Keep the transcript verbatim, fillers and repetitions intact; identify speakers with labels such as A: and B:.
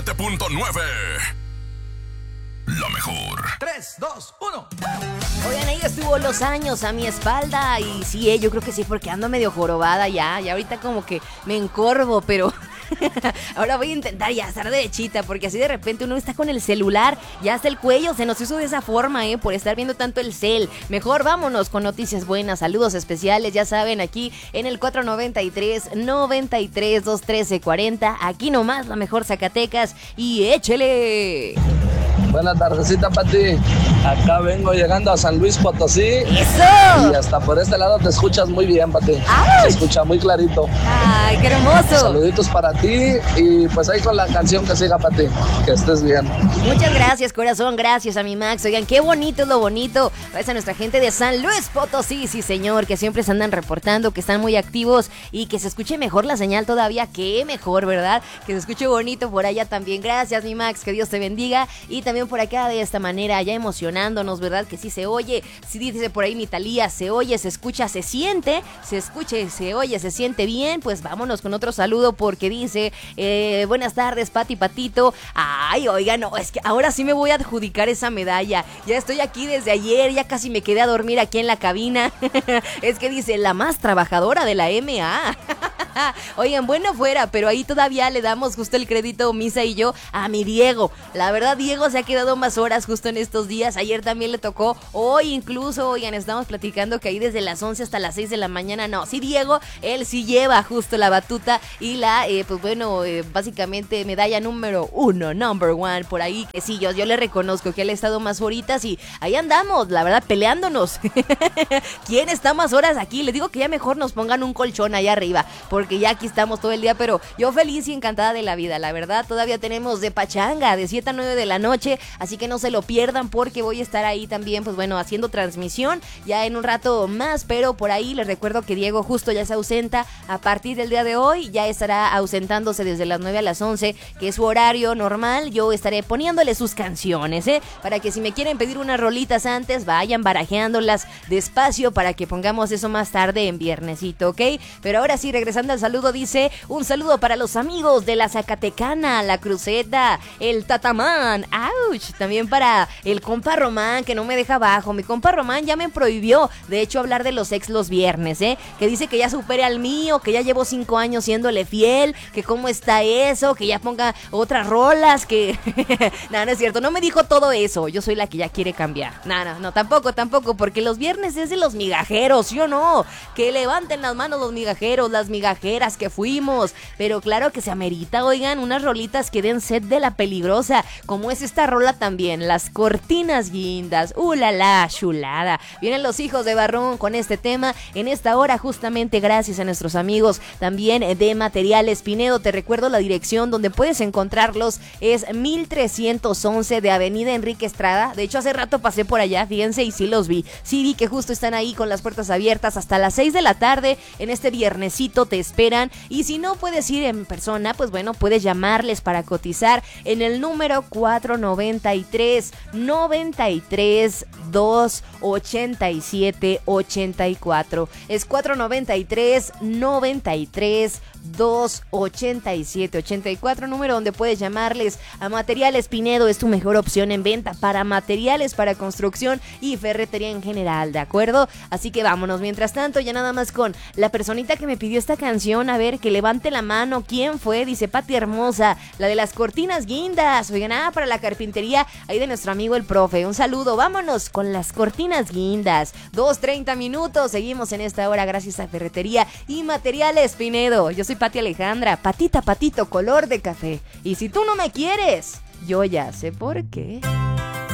A: punto nueve. La mejor.
B: tres, dos, uno.
C: Oigan, ahí estuvo Los Años a mi espalda. Y sí, eh, yo creo que sí, porque ando medio jorobada ya. Y ahorita como que me encorvo, pero ahora voy a intentar ya estar derechita, porque así de repente uno está con el celular y hasta el cuello se nos hizo de esa forma, eh, por estar viendo tanto el cel. Mejor vámonos con noticias buenas, saludos especiales, ya saben, aquí en el cuatro noventa y tres, noventa y tres, doscientos trece, cuarenta. Aquí nomás la mejor Zacatecas. Y échele.
D: Buenas tardecita, Pati. Acá vengo llegando a San Luis Potosí.
C: ¡Eso!
D: Y hasta por este lado te escuchas muy bien, Pati.
C: ¡Ay!
D: Se escucha muy clarito.
C: ¡Ay, qué hermoso!
D: Saluditos para ti y pues ahí con la canción que siga, Pati. Que estés bien.
C: Muchas gracias, corazón. Gracias a mi Max. Oigan, qué bonito es lo bonito. Gracias a nuestra gente de San Luis Potosí, sí, señor, que siempre se andan reportando, que están muy activos y que se escuche mejor la señal todavía. Qué mejor, ¿verdad? Que se escuche bonito por allá también. Gracias, mi Max. Que Dios te bendiga. Y también por acá de esta manera, ya emocionándonos, ¿verdad? Que sí se oye, sí dice por ahí mi Talía, se oye, se escucha, se siente, se escuche, se oye, se siente bien. Pues vámonos con otro saludo porque dice, eh, buenas tardes, Pati Patito. Ay, oiga, no, es que ahora sí me voy a adjudicar esa medalla. Ya estoy aquí desde ayer, ya casi me quedé a dormir aquí en la cabina. Es que dice, la más trabajadora de la M A. Oigan, bueno fuera, pero ahí todavía le damos justo el crédito, Misa y yo, a mi Diego. La verdad, Diego se ha quedado más horas justo en estos días. Ayer también le tocó, hoy incluso, oigan, estamos platicando que ahí desde las once hasta las seis de la mañana, no, sí, Diego, él sí lleva justo la batuta y la, eh, pues bueno, eh, básicamente medalla número uno, number one, por ahí, que sí, yo, yo le reconozco que él ha estado más horitas y ahí andamos, la verdad, peleándonos. ¿Quién está más horas aquí? Les digo que ya mejor nos pongan un colchón allá arriba, porque ya aquí estamos todo el día, pero yo feliz y encantada de la vida, la verdad, todavía tenemos de pachanga de siete a nueve de la noche, así que no se lo pierdan porque voy a estar ahí también, pues bueno, haciendo transmisión ya en un rato más, pero por ahí les recuerdo que Diego justo ya se ausenta a partir del día de hoy, ya estará ausentándose desde las nueve a las once, que es su horario normal. Yo estaré poniéndole sus canciones, ¿eh? Para que si me quieren pedir unas rolitas antes, vayan barajeándolas despacio para que pongamos eso más tarde en viernesito, ¿ok? Pero ahora sí, regresando al saludo, dice, un saludo para los amigos de la Zacatecana, la Cruceta, el Tatamán, ¡auch! También para el compa Román, que no me deja abajo. Mi compa Román ya me prohibió, de hecho, hablar de los ex los viernes, ¿eh? Que dice que ya supere al mío, que ya llevo cinco años siéndole fiel, que cómo está eso, que ya ponga otras rolas, que... no, no es cierto, no me dijo todo eso, yo soy la que ya quiere cambiar. No, no, no, tampoco, tampoco, porque los viernes es de los migajeros, ¿sí o no? Que levanten las manos los migajeros, las migajeras que fuimos, pero claro que se amerita, oigan, unas rolitas que den sed de la peligrosa, como es esta rola también, Las Cortinas Guindas, ¡uh, la, la, chulada! Vienen los hijos de Barrón con este tema en esta hora, justamente gracias a nuestros amigos también de Materiales Pinedo. Te recuerdo la dirección donde puedes encontrarlos, es mil trescientos once de Avenida Enrique Estrada. De hecho, hace rato pasé por allá, fíjense, y sí los vi, sí vi que justo están ahí con las puertas abiertas hasta las seis de la tarde, en este viernesito te esperan, y si no puedes ir en persona, pues bueno, puedes llamarles para cotizar en el número cuatro noventa y tres, noventa y tres, dos ochenta y siete, ochenta y cuatro. Es cuatro noventa y tres, noventa y tres, dos ochenta y siete, ochenta y cuatro, número donde puedes llamarles a Materiales Pinedo. Es tu mejor opción en venta para materiales para construcción y ferretería en general, ¿de acuerdo? Así que vámonos, mientras tanto, ya nada más con la personita que me pidió esta canción, a ver, que levante la mano. ¿Quién fue? Dice Pati Hermosa, la de Las Cortinas Guindas. Oigan, ah, para la carpintería ahí de nuestro amigo el profe, un saludo. Vámonos con Las Cortinas Guindas, dos treinta minutos, seguimos en esta hora gracias a Ferretería y Materiales Pinedo. Yo soy Pati Alejandra, patita, patito, color de café. Y si tú no me quieres, yo ya sé por qué.